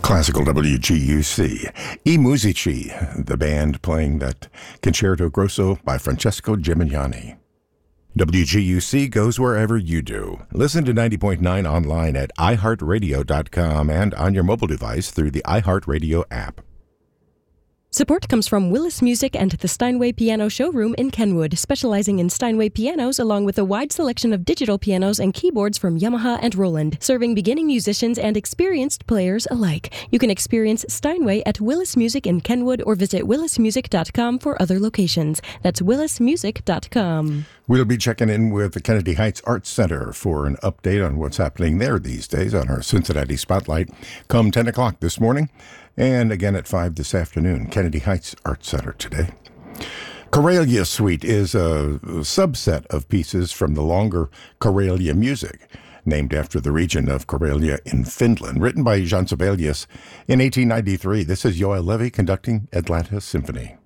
Classical WGUC. I Musici, the band playing that Concerto Grosso by Francesco Gimignani. WGUC goes wherever you do. Listen to 90.9 online at iHeartRadio.com and on your mobile device through the iHeartRadio app. Support comes from Willis Music and the Steinway Piano Showroom in Kenwood, specializing in Steinway pianos along with a wide selection of digital pianos and keyboards from Yamaha and Roland, serving beginning musicians and experienced players alike. You can experience Steinway at Willis Music in Kenwood or visit willismusic.com for other locations. That's willismusic.com. We'll be checking in with the Kennedy Heights Arts Center for an update on what's happening there these days on our Cincinnati Spotlight come 10 o'clock this morning and again at 5 this afternoon. Kennedy Heights Arts Center today. Karelia Suite is a subset of pieces from the longer Karelia music, named after the region of Karelia in Finland, written by Jan Sibelius in 1893. This is Yoel Levy conducting Atlanta Symphony.